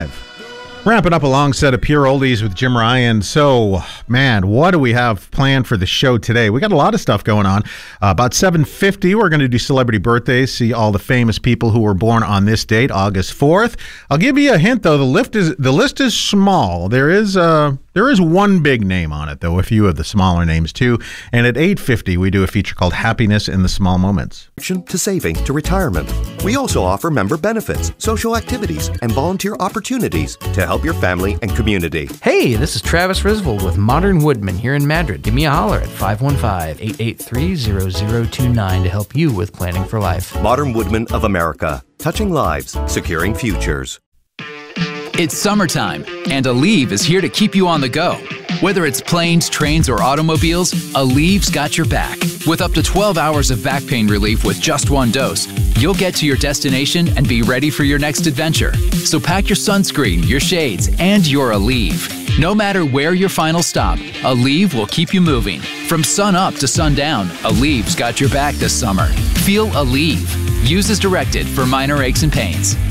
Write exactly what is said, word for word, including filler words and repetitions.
Wrapping up a long set of pure oldies with Jim Ryan. So, man, what do we have planned for the show today? We got a lot of stuff going on. Uh, about seven fifty, we're going to do celebrity birthdays, see all the famous people who were born on this date, August fourth. I'll give you a hint, though. The list is the list is small. There is uh, there is one big name on it, though, a few of the smaller names, too. And at eight fifty, we do a feature called Happiness in the Small Moments. To saving to retirement. We also offer member benefits, social activities, and volunteer opportunities to help your family and community. Hey, this is Travis Risvold with Modern Woodman here in Madrid. Give me a holler at five one five, eight eight three, zero zero two nine to help you with planning for life. Modern Woodman of America. Touching lives, securing futures. It's summertime, and Aleve is here to keep you on the go. Whether it's planes, trains, or automobiles, Aleve's got your back. With up to twelve hours of back pain relief with just one dose, you'll get to your destination and be ready for your next adventure. So pack your sunscreen, your shades, and your Aleve. No matter where your final stop, Aleve will keep you moving. From sun up to sundown, Aleve's got your back this summer. Feel Aleve. Use as directed for minor aches and pains.